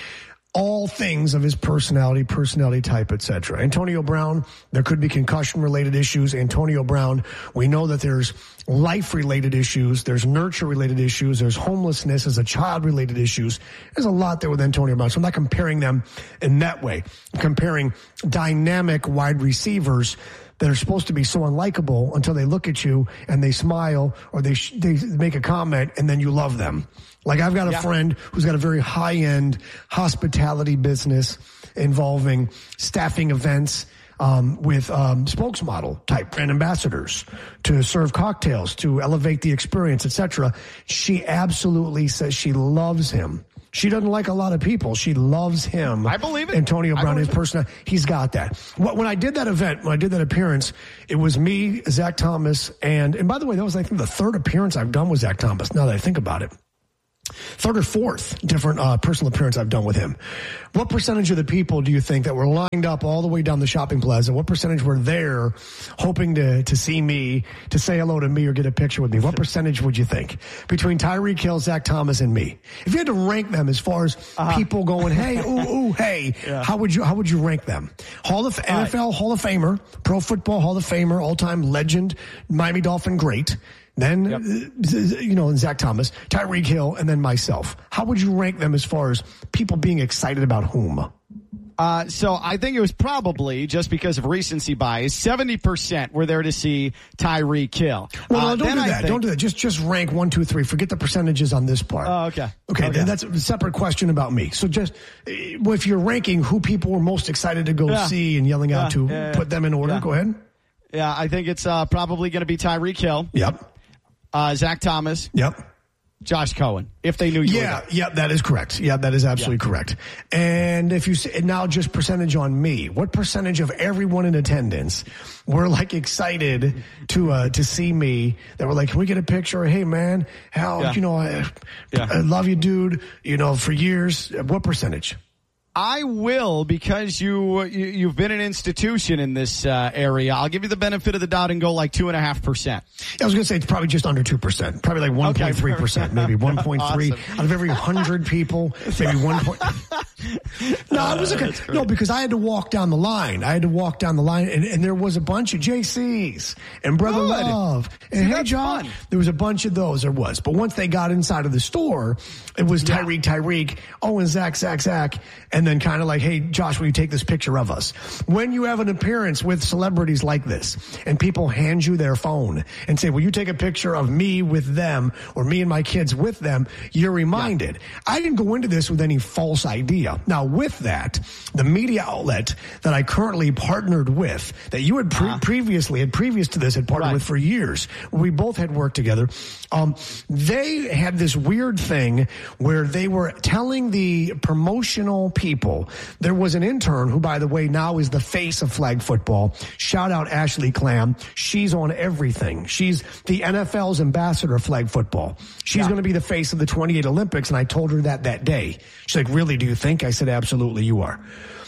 all things of his personality, personality type, et cetera. Antonio Brown, there could be concussion-related issues. Antonio Brown, we know that there's life-related issues, there's nurture-related issues, there's homelessness as a child-related issues. There's a lot there with Antonio Brown, so I'm not comparing them in that way. I'm comparing dynamic wide receivers that are supposed to be so unlikable until they look at you and they smile or they sh- they make a comment and then you love them. Like I've got a yeah. friend who's got a very high-end hospitality business involving staffing events um, with um, spokesmodel type brand ambassadors to serve cocktails, to elevate the experience, et cetera. She absolutely says she loves him. She doesn't like a lot of people. She loves him. I believe it. Antonio Brown, his it. person, he's got that. When I did that event, when I did that appearance, it was me, Zach Thomas, and, and by the way, that was, I think, the third appearance I've done with Zach Thomas, now that I think about it. Third or fourth different uh, personal appearance I've done with him. What percentage of the people do you think that were lined up all the way down the shopping plaza, what percentage were there hoping to, to see me, to say hello to me or get a picture with me? What percentage would you think? Between Tyreek Hill, Zach Thomas, and me. If you had to rank them as far as uh-huh. people going, hey, ooh, ooh, hey, yeah. how would you how would you rank them? Hall of N F L right. Hall of Famer, Pro Football Hall of Famer, all-time legend, Miami Dolphin great. Then, yep. uh, you know, Zach Thomas, Tyreek Hill, and then myself. How would you rank them as far as people being excited about whom? Uh, so I think it was probably, just because of recency bias, seventy percent were there to see Tyreek Hill. Well, uh, no, don't do that. Think, don't do that. Just just rank one, two, three. Forget the percentages on this part. Oh, uh, okay. okay. Okay. That's a separate question about me. So just, if you're ranking who people were most excited to go yeah. see and yelling out yeah. to, yeah, yeah. put them in order. Yeah. Go ahead. Yeah, I think it's uh, probably going to be Tyreek Hill. Yep. Uh, Zach Thomas. Yep. Josh Cohen, if they knew you yeah, were there. Yeah, that is correct. Yeah, that is absolutely yeah. correct. And if you say, now just percentage on me, what percentage of everyone in attendance were like excited to uh, to see me, that were like, can we get a picture? Hey, man, how, yeah. you know, I, yeah. I love you, dude, you know, for years. What percentage? I will, because you, you you've been an institution in this uh, area. I'll give you the benefit of the doubt and go like two and a half percent. I was going to say it's probably just under two percent, probably like one point three percent, maybe one point three awesome. Out of every hundred people, maybe one point. No, I was okay. No, because I had to walk down the line. I had to walk down the line, and, and there was a bunch of J C's and Brother Good. Love and See, Hey John. Fun. There was a bunch of those. There was, but once they got inside of the store, it was Tyreek, yeah. Tyreek, oh, and Zach, Zach, Zach, and then kind of like, hey, Josh, will you take this picture of us? When you have an appearance with celebrities like this, and people hand you their phone and say, will you take a picture of me with them, or me and my kids with them? You're reminded. Yeah. I didn't go into this with any false idea. Now, with that, the media outlet that I currently partnered with, that you had pre- uh-huh. previously, had previous to this, had partnered right. with for years, we both had worked together, um, they had this weird thing where they were telling the promotional people, there was an intern who, by the way, now is the face of flag football. Shout out Ashley Clam. She's on everything. She's the N F L's ambassador of flag football. She's yeah. going to be the face of the twenty-eight Olympics, and I told her that that day. She's like, really, do you think? I said, absolutely, you are.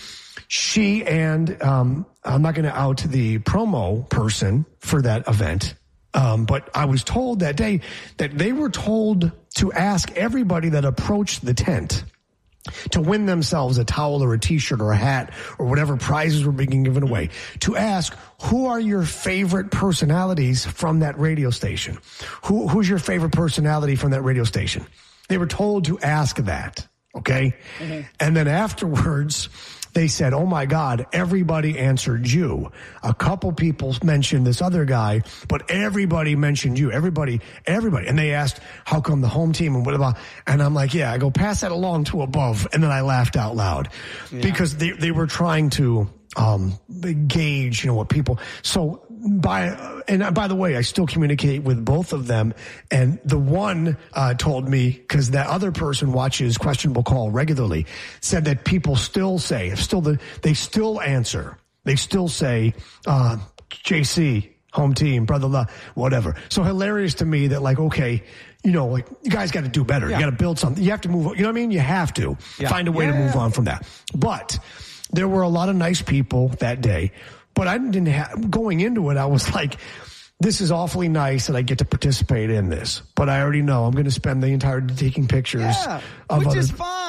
She and, um, I'm not going to out the promo person for that event, um, but I was told that day that they were told to ask everybody that approached the tent to win themselves a towel or a t-shirt or a hat or whatever prizes were being given away, to ask, who are your favorite personalities from that radio station? Who, who's your favorite personality from that radio station? They were told to ask that, okay? Mm-hmm. And then afterwards, they said, oh my God, everybody answered you. A couple people mentioned this other guy, but everybody mentioned you. Everybody, everybody. And they asked, how come the home team and whatever? And I'm like, yeah, I go pass that along to above. And then I laughed out loud yeah. because they, they were trying to, um, gauge, you know, what people, so by, and by the way, I still communicate with both of them. And the one, uh, told me, cause that other person watches Questionable Call regularly, said that people still say, still the, they still answer. They still say, uh, J C, home team, brother, love, whatever. So hilarious to me that like, okay, you know, like you guys got to do better. Yeah. You got to build something. You have to move on. You know what I mean? You have to yeah. find a way yeah. to move on from that. But there were a lot of nice people that day, but I didn't have, going into it, I was like, this is awfully nice that I get to participate in this, but I already know I'm going to spend the entire day taking pictures yeah, of which other, is fine.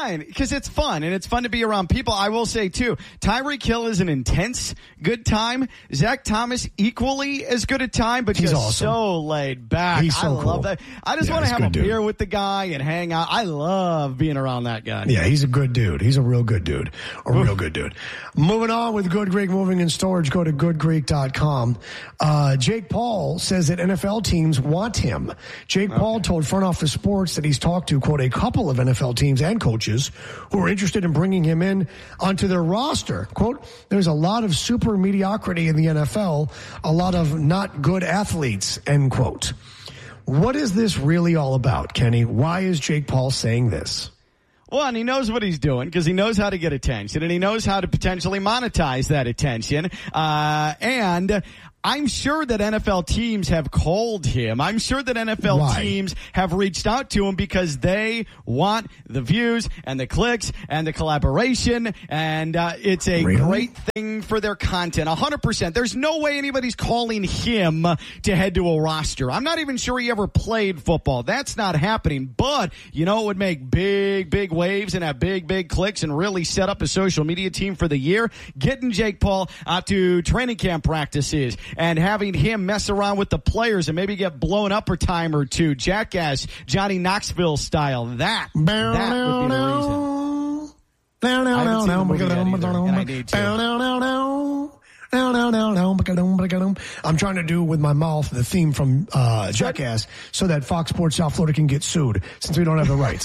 fine because it's fun and it's fun to be around people. I will say too, Tyreek Hill is an intense good time. Zach Thomas equally as good a time, but he's just awesome. so laid back. He's so I cool. love that. I just Yeah, want to he's have a a good beer dude. with the guy and hang out. I love being around that guy. Yeah, he's a good dude. He's a real good dude. A real good dude. Moving on with Good Greek Moving and Storage, go to good greek dot com. Uh, Jake Paul says that N F L teams want him. Jake okay. Paul told Front Office Sports that he's talked to, quote, a couple of N F L teams and coaches who are interested in bringing him in onto their roster. Quote, there's a lot of super mediocrity in the N F L, a lot of not good athletes, end quote. What is this really all about, Kenny? Why is Jake Paul saying this? Well, and he knows what he's doing because he knows how to get attention and he knows how to potentially monetize that attention. Uh, and I'm sure that N F L teams have called him. I'm sure that N F L Why? teams have reached out to him because they want the views and the clicks and the collaboration, and uh, it's a Really? great thing for their content. one hundred percent. There's no way anybody's calling him to head to a roster. I'm not even sure he ever played football. That's not happening. But, you know, it would make big, big waves and have big, big clicks and really set up a social media team for the year. Getting Jake Paul out to training camp practices and having him mess around with the players and maybe get blown up a time or two. Jackass, Johnny Knoxville style. That, that would be the reason. I haven't seen the movie yet either, and I need to. I'm trying to do with my mouth the theme from uh, Jackass so that Fox Sports South Florida can get sued since we don't have the rights.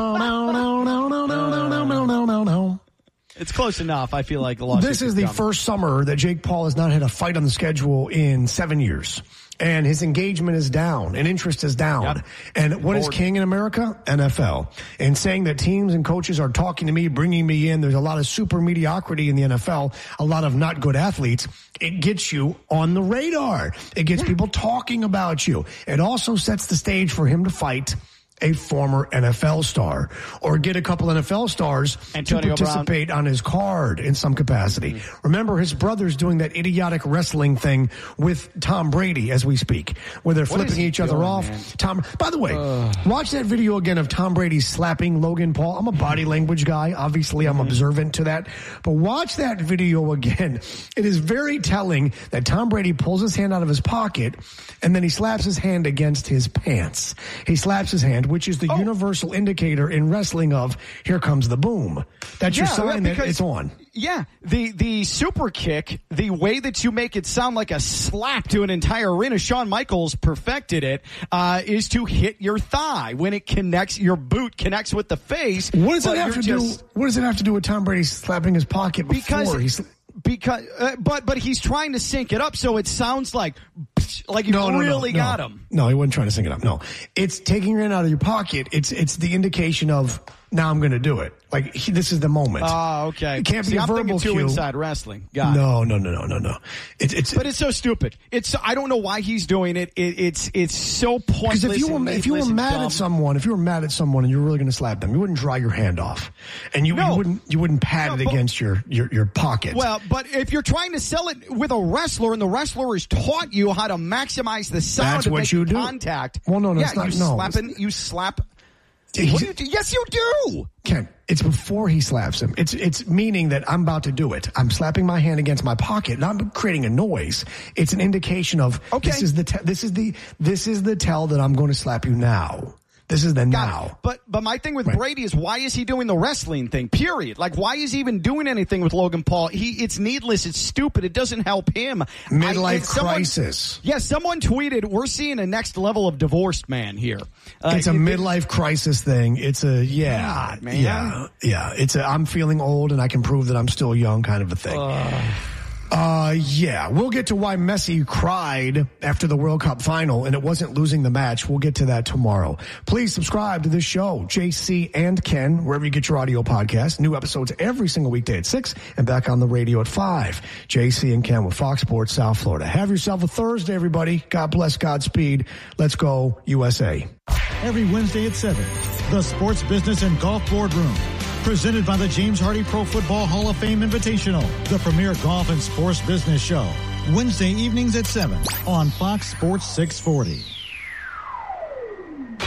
It's close enough. I feel like a lot. This is the first summer that Jake Paul has not had a fight on the schedule in seven years. And his engagement is down and interest is down. Yep. And what is king in America? N F L. And saying that teams and coaches are talking to me, bringing me in. There's a lot of super mediocrity in the N F L, a lot of not good athletes. It gets you on the radar. It gets people talking about you. It also sets the stage for him to fight a former N F L star or get a couple N F L stars Antonio to participate Brown. on his card in some capacity. Mm-hmm. Remember, his brother's doing that idiotic wrestling thing with Tom Brady as we speak, where they're What flipping each doing, other off. Man? Tom, by the way, Ugh. watch that video again of Tom Brady slapping Logan Paul. I'm a body language guy. Obviously, I'm mm-hmm. observant to that. But watch that video again. It is very telling that Tom Brady pulls his hand out of his pocket and then he slaps his hand against his pants. He slaps his hand, which is the oh. universal indicator in wrestling of here comes the boom. That's your yeah, sign because, that it's on. Yeah, the the super kick, the way that you make it sound like a slap to an entire arena, Shawn Michaels perfected it, uh, is to hit your thigh when it connects, your boot connects with the face. What does it have to just, do? What does it have to do with Tom Brady slapping his pocket before because, he's? Because, uh, but but he's trying to sync it up so it sounds like like you no, no, really no, no. got him. No, he wasn't trying to sync it up. No, it's taking your hand out of your pocket. It's it's the indication of now I'm going to do it. Like he, this is the moment. Oh, okay. It can't See, be a I'm verbal thinking too cue. inside wrestling. Got no, it. no, no, no, no, no. It's it's. But it's so stupid. It's I don't know why he's doing it. it it's it's so pointless. Because if you were if you were mad dumb. at someone, if you were mad at someone and you were really going to slap them, you wouldn't dry your hand off, and you, no. you wouldn't you wouldn't pat no, it but, against your, your your pocket. Well, but if you're trying to sell it with a wrestler and the wrestler has taught you how to maximize the sound That's and what make you do. contact. Well, no, no, yeah, it's not. You no, slap it, you slap. What do you do? Yes, you do. Ken, it's before he slaps him. It's it's meaning that I'm about to do it. I'm slapping my hand against my pocket, and I'm creating a noise. It's an indication of okay. this is the te- this is the this is the tell that I'm going to slap you now. This is the Got now. It. But but my thing with right. Brady is why is he doing the wrestling thing? Period. Like why is he even doing anything with Logan Paul? He it's needless. It's stupid. It doesn't help him. Midlife I, someone, crisis. Yes, yeah, someone tweeted we're seeing a next level of divorced man here. Uh, it's a it, midlife crisis thing. It's a yeah, God, man. yeah, yeah. It's a I'm feeling old and I can prove that I'm still young kind of a thing. Uh. Uh, yeah, we'll get to why Messi cried after the World Cup final and it wasn't losing the match. We'll get to that tomorrow. Please subscribe to this show, J C and Ken, wherever you get your audio podcast. New episodes every single weekday at six and back on the radio at five. J C and Ken with Fox Sports South Florida. Have yourself a Thursday, everybody. God bless, Godspeed. Let's go, U S A. Every Wednesday at seven, the Sports Business and Golf Boardroom. Presented by the James Hardy Pro Football Hall of Fame Invitational, the premier golf and sports business show. Wednesday evenings at seven on Fox Sports six forty.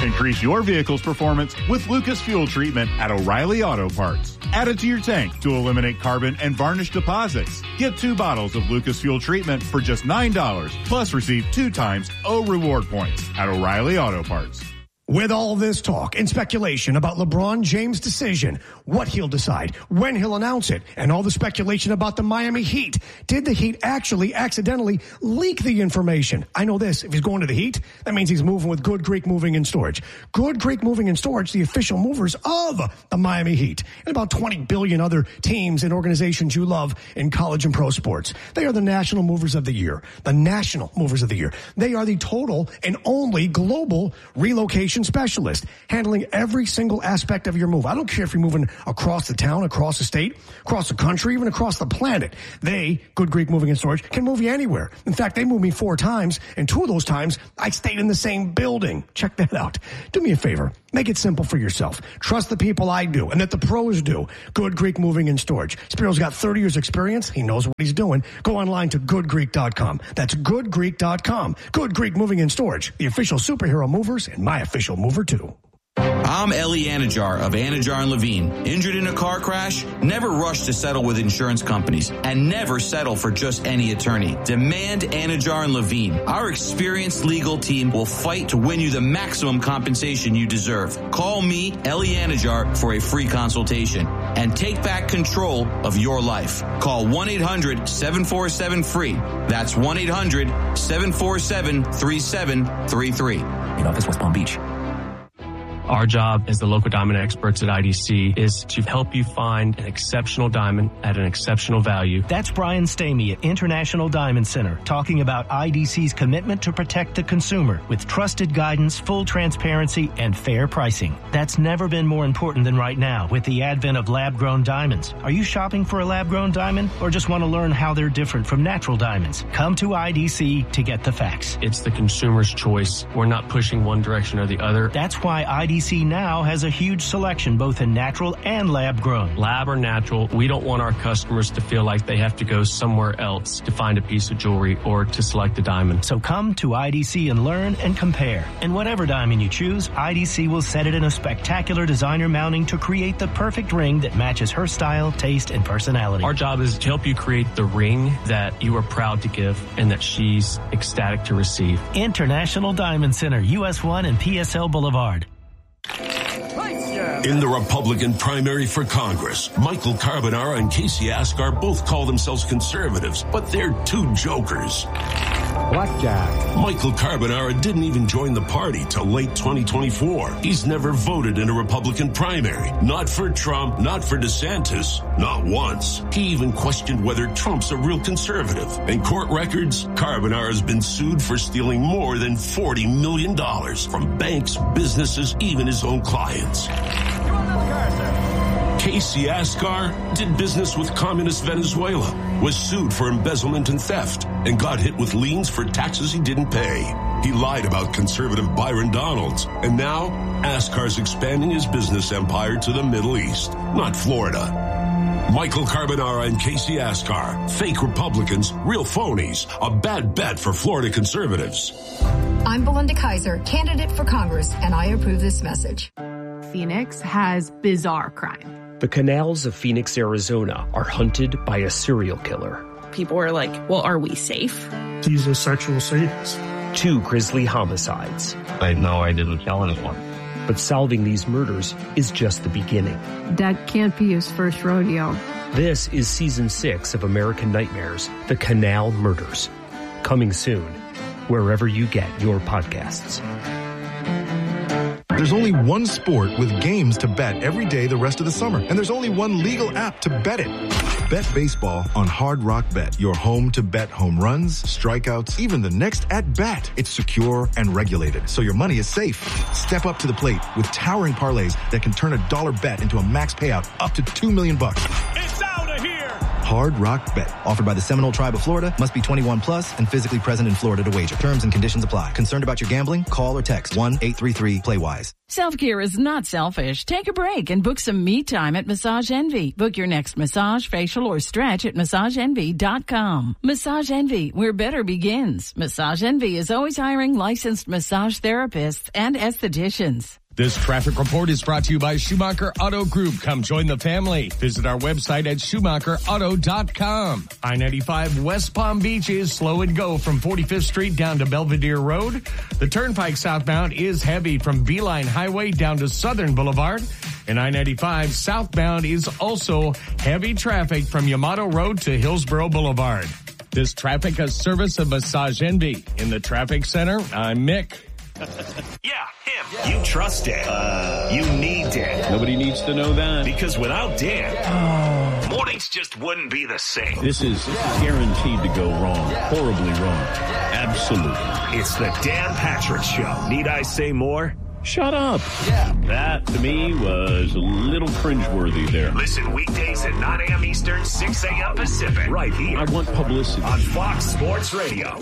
Increase your vehicle's performance with Lucas Fuel Treatment at O'Reilly Auto Parts. Add it to your tank to eliminate carbon and varnish deposits. Get two bottles of Lucas Fuel Treatment for just nine dollars, plus receive two times O reward points at O'Reilly Auto Parts. With all this talk and speculation about LeBron James' decision, what he'll decide, when he'll announce it, and all the speculation about the Miami Heat, did the Heat actually accidentally leak the information? I know this. If he's going to the Heat, that means he's moving with Good Greek Moving and Storage. Good Greek Moving and Storage, the official movers of the Miami Heat, and about twenty billion other teams and organizations you love in college and pro sports. They are the national movers of the year. The national movers of the year. They are the total and only global relocation specialist, handling every single aspect of your move. I don't care if you're moving across the town, across the state, across the country, even across the planet. They, Good Greek Moving and Storage, can move you anywhere. In fact, they moved me four times, and two of those times, I stayed in the same building. Check that out. Do me a favor. Make it simple for yourself. Trust the people I do and that the pros do. Good Greek Moving and Storage. Spiro's got thirty years experience. He knows what he's doing. Go online to good greek dot com. That's good greek dot com. Good Greek Moving and Storage, the official superhero movers and my official mover too. I'm Ellie Anajar of Anajar and Levine. Injured in a car crash? Never rush to settle with insurance companies and never settle for just any attorney. Demand Anajar and Levine. Our experienced legal team will fight to win you the maximum compensation you deserve. Call me, Ellie Anajar, for a free consultation and take back control of your life. Call one eight hundred seven four seven free. That's one eight hundred seven four seven three seven three three. In office, West Palm Beach. Our job as the local diamond experts at I D C is to help you find an exceptional diamond at an exceptional value. That's Brian Stamey at International Diamond Center talking about I D C's commitment to protect the consumer with trusted guidance, full transparency, and fair pricing. That's never been more important than right now with the advent of lab-grown diamonds. Are you shopping for a lab-grown diamond or just want to learn how they're different from natural diamonds? Come to I D C to get the facts. It's the consumer's choice. We're not pushing one direction or the other. That's why I D C I D C now has a huge selection both in natural and lab grown. Lab or natural, we don't want our customers to feel like they have to go somewhere else to find a piece of jewelry or to select a diamond. So come to I D C and learn and compare. And whatever diamond you choose, I D C will set it in a spectacular designer mounting to create the perfect ring that matches her style, taste, and personality. Our job is to help you create the ring that you are proud to give and that she's ecstatic to receive. International Diamond Center, U S one and P S L Boulevard. In the Republican primary for Congress, Michael Carbonara and Casey Askar both call themselves conservatives, but they're two jokers. Blackjack. Michael Carbonara didn't even join the party till late twenty twenty-four. He's never voted in a Republican primary. Not for Trump, not for DeSantis, not once. He even questioned whether Trump's a real conservative. In court records, Carbonara's been sued for stealing more than forty million dollars from banks, businesses, even his own clients. Casey Askar did business with communist Venezuela, was sued for embezzlement and theft, and got hit with liens for taxes he didn't pay. He lied about conservative Byron Donalds, and now Askar's expanding his business empire to the Middle East, not Florida. Michael Carbonara and Casey Askar, fake Republicans, real phonies, a bad bet for Florida conservatives. I'm Belinda Kaiser, candidate for Congress, and I approve this message. Phoenix has bizarre crime. The canals of Phoenix, Arizona are hunted by a serial killer. People are like, well, are we safe? He's a sexual sadist. Two grisly homicides. I know I didn't kill anyone. But solving these murders is just the beginning. That can't be his first rodeo. This is season six of American Nightmares, The Canal Murders. Coming soon, wherever you get your podcasts. There's only one sport with games to bet every day the rest of the summer, and there's only one legal app to bet it. Bet baseball on Hard Rock Bet, your home to bet home runs, strikeouts, even the next at-bat. It's secure and regulated, so your money is safe. Step up to the plate with towering parlays that can turn a dollar bet into a max payout up to two million bucks. It's out of here! Hard Rock Bet. Offered by the Seminole Tribe of Florida. Must be twenty-one plus and physically present in Florida to wager. Terms and conditions apply. Concerned about your gambling? Call or text one eight three three play wise. Self-care is not selfish. Take a break and book some me time at Massage Envy. Book your next massage, facial, or stretch at massage envy dot com. Massage Envy, where better begins. Massage Envy is always hiring licensed massage therapists and estheticians. This traffic report is brought to you by Schumacher Auto Group. Come join the family. Visit our website at schumacher auto dot com. I ninety-five West Palm Beach is slow and go from forty-fifth Street down to Belvedere Road. The Turnpike southbound is heavy from Beeline Highway down to Southern Boulevard. And I ninety-five southbound is also heavy traffic from Yamato Road to Hillsborough Boulevard. This traffic is service of Massage Envy. In the traffic center, I'm Mick. Yeah, him. Yeah. You trust Dan. Uh, you need Dan. Nobody needs to know that. Because without Dan, oh. mornings just wouldn't be the same. This is guaranteed to go wrong. Horribly wrong. Absolutely. It's the Dan Patrick Show. Need I say more? Shut up. Yeah. That, to me, was a little cringeworthy there. Listen weekdays at nine a.m. Eastern, six a.m. Pacific. Right here. I want publicity. On Fox Sports Radio.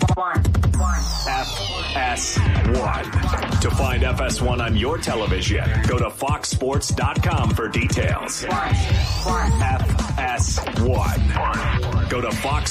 F S one. To find F S one on your television, go to fox sports dot com for details. F S one. Go to Fox